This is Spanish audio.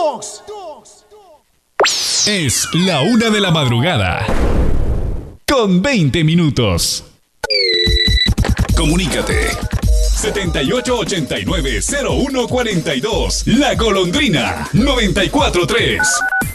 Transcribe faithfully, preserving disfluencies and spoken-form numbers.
Es la una de la madrugada, con veinte minutos. Comunícate. setenta y ocho ochenta y nueve cero uno cuarenta y dos. La Golondrina noventa y cuatro tres.